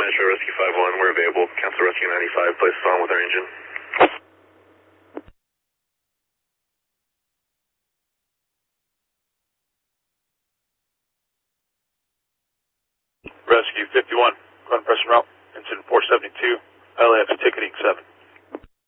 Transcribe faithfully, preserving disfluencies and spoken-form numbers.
Metro Rescue five one, we're available. Cancel Rescue ninety-five, place us on with our engine. Rescue fifty-one, go ahead and press en route. Incident four seventy-two, L A X ticketing seven.